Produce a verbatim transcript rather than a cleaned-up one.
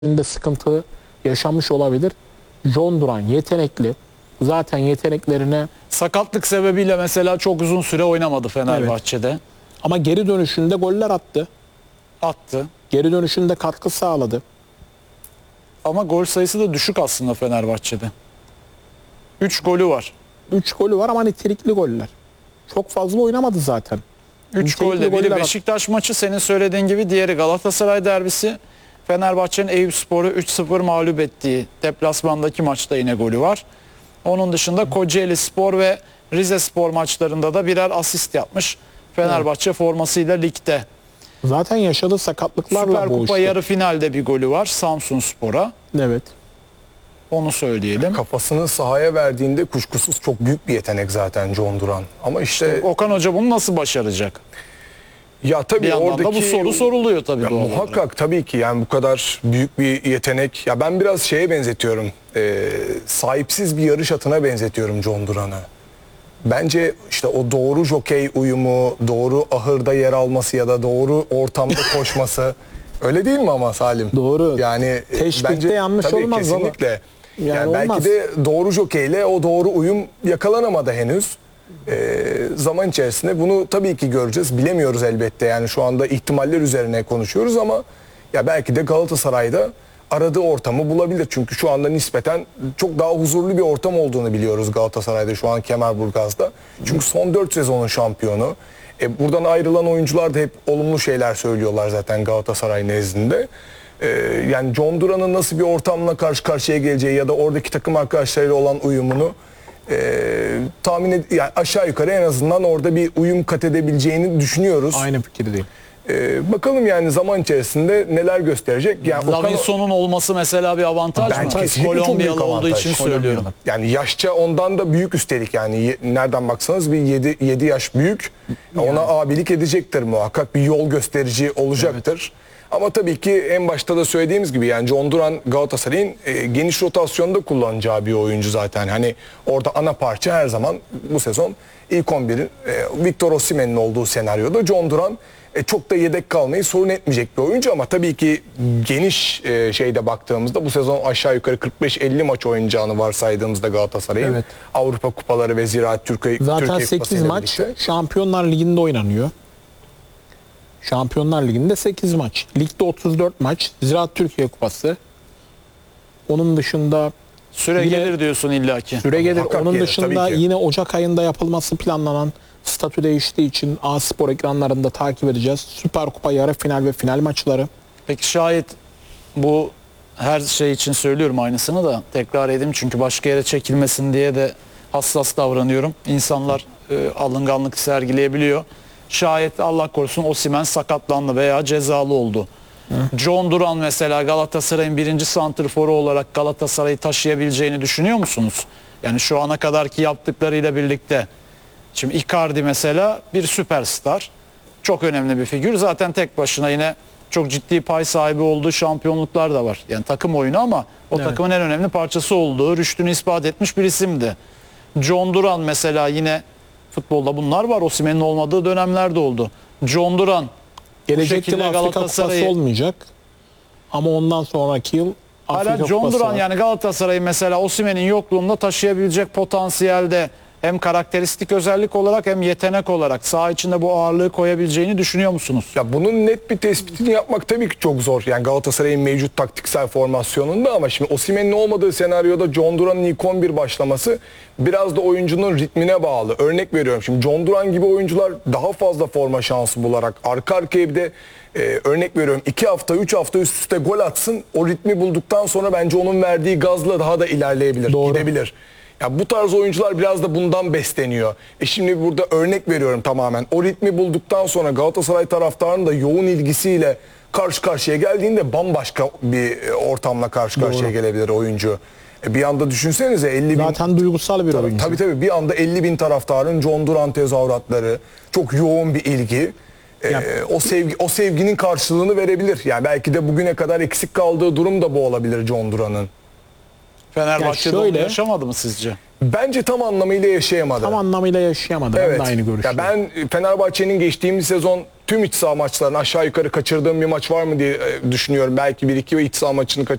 de sıkıntı yaşamış olabilir. John Duran yetenekli. Zaten yeteneklerine Sakatlık sebebiyle mesela çok uzun süre oynamadı Fenerbahçe'de. ama geri dönüşünde goller attı. Attı. Geri dönüşünde katkı sağladı. Ama gol sayısı da düşük aslında Fenerbahçe'de. üç golü var. üç golü var ama nitelikli goller. Çok fazla oynamadı zaten. üç Nitelikli golle. Biri goller attı. Beşiktaş maçı senin söylediğin gibi, diğeri Galatasaray derbisi. Fenerbahçe'nin Eyüpspor'u üç sıfır mağlup ettiği deplasmandaki maçta yine golü var. Onun dışında Kocaeli Spor ve Rize Spor maçlarında da birer asist yapmış. Fenerbahçe formasıyla ligde. Zaten yaşadığı sakatlıklarla Süper Kupa boğuştu. yarı finalde bir golü var Samsunspor'a. Evet. Onu söyleyelim. Kafasını sahaya verdiğinde kuşkusuz çok büyük bir yetenek zaten John Duran. Ama işte Okan Hoca bunu nasıl başaracak? ya tabii Bir yandan oradaki da bu soru soruluyor tabii ya doğal olarak. muhakkak tabii ki yani bu kadar büyük bir yetenek. Ya ben biraz şeye benzetiyorum. E, sahipsiz bir yarış atına benzetiyorum John Duran'ı. Bence işte o doğru jokey uyumu, doğru ahırda yer alması ya da doğru ortamda koşması. Öyle değil mi ama Salim? Doğru. Yani e, Teşbihte bence yanlış tabii olmaz baba. kesinlikle. Yani Yani, belki olmaz. de doğru jokeyle o doğru uyum yakalanamadı henüz. Ee, zaman içerisinde bunu tabii ki göreceğiz. Bilemiyoruz elbette. Yani şu anda ihtimaller üzerine konuşuyoruz ama ya belki de Galatasaray'da aradığı ortamı bulabilir. Çünkü şu anda nispeten çok daha huzurlu bir ortam olduğunu biliyoruz Galatasaray'da şu an Kemerburgaz'da. Çünkü son dört sezonun şampiyonu. E, buradan ayrılan oyuncular da hep olumlu şeyler söylüyorlar zaten Galatasaray nezdinde. Ee, yani John Duran'ın nasıl bir ortamla karşı karşıya geleceği ya da oradaki takım arkadaşlarıyla olan uyumunu e, tahmin ed- yani aşağı yukarı en azından orada bir uyum kat edebileceğini düşünüyoruz. Aynı fikirdeyim. Ee, bakalım yani zaman içerisinde neler gösterecek. Yani Okan- Lavinson'un olması mesela bir avantaj Ben mı? kesinlikle çok büyük Kolombiyalı olduğu avantaj. için söylüyorum. Yani yaşça ondan da büyük üstelik yani Ye- nereden baksanız bir yedi yaş büyük. Ona abilik edecektir muhakkak, bir yol gösterici olacaktır. Ama tabii ki en başta da söylediğimiz gibi yani John Duran Galatasaray'ın e, geniş rotasyonda kullanacağı bir oyuncu zaten. Hani orada ana parça her zaman bu sezon ilk on birin e, Victor Osimhen'in olduğu senaryoda John Duran e, çok da yedek kalmayı sorun etmeyecek bir oyuncu ama tabii ki geniş e, şeyde baktığımızda bu sezon aşağı yukarı kırk beş elli maç oynayacağını varsaydığımızda Galatasaray'ın Evet. Avrupa Kupaları ve Ziraat Türkiye Zaten Türkiye sekiz Kupası'yla maç birlikte. Şampiyonlar Ligi'nde oynanıyor. Şampiyonlar Ligi'nde sekiz maç. Ligde otuz dört maç. Ziraat Türkiye Kupası. Onun dışında Süre Yine- gelir diyorsun illaki. süre gelir. Muhakkak Onun gelir, dışında tabii ki. yine Ocak ayında yapılması planlanan statü değiştiği için A-Spor ekranlarında takip edeceğiz. Süper Kupa yarı final ve final maçları. Peki şayet bu, her şey için söylüyorum aynısını da tekrar edeyim çünkü başka yere çekilmesin diye de hassas davranıyorum. İnsanlar e, alınganlık sergileyebiliyor. Şayet Allah korusun Osimhen sakatlandı veya cezalı oldu. John Duran mesela Galatasaray'ın birinci santrforu olarak Galatasaray'ı taşıyabileceğini düşünüyor musunuz? Yani şu ana kadarki yaptıklarıyla birlikte. Şimdi Icardi mesela bir süperstar. Çok önemli bir figür. Zaten tek başına yine çok ciddi pay sahibi olduğu şampiyonluklar da var. Yani takım oyunu ama o Evet. takımın en önemli parçası olduğu, rüştünü ispat etmiş bir isimdi. John Duran mesela, yine futbolda bunlar var. Osimhen'in olmadığı dönemler de oldu. John Duran Gelecek yıl şekilde Afrika Kupası Galatasaray'ı- olmayacak. Ama ondan sonraki yıl Afrika hala John Kupası Duran var. yani Galatasaray'ı mesela Osimhen'in yokluğunda taşıyabilecek potansiyelde, hem karakteristik özellik olarak hem yetenek olarak saha içinde bu ağırlığı koyabileceğini düşünüyor musunuz? Ya bunun net bir tespitini yapmak tabii ki çok zor. Yani Galatasaray'ın mevcut taktiksel formasyonunda ama şimdi Osimhen'in olmadığı senaryoda John Duran'ın ilk on bir başlaması biraz da oyuncunun ritmine bağlı. Örnek veriyorum şimdi John Duran gibi oyuncular daha fazla forma şansı bularak arka arkaya bir de e, örnek veriyorum iki hafta üç hafta üst üste gol atsın, o ritmi bulduktan sonra bence onun verdiği gazla daha da ilerleyebilir, Doğru. gidebilir. Ya bu tarz oyuncular biraz da bundan besleniyor. E şimdi burada örnek veriyorum tamamen. O ritmi bulduktan sonra Galatasaray taraftarının da yoğun ilgisiyle karşı karşıya geldiğinde bambaşka bir e, ortamla karşı karşıya Doğru. gelebilir oyuncu. E bir anda düşünsenize elli bin... Zaten duygusal bir oyuncu. Tabii tabii bir anda elli bin taraftarın John Duran tezahüratları, çok yoğun bir ilgi. E, Ya- o sevgi o sevginin karşılığını verebilir. Yani belki de bugüne kadar eksik kaldığı durum da bu olabilir John Duran'ın. Fenerbahçe'de Ya şöyle- onu yaşamadı mı sizce? Bence tam anlamıyla yaşayamadı. Tam anlamıyla yaşayamadı. Ben Evet. de aynı Ya görüşteyim. ben Fenerbahçe'nin geçtiğimiz sezon tüm iç saha maçlarını aşağı yukarı kaçırdığım bir maç var mı diye e, düşünüyorum. Belki bir iki iç saha maçını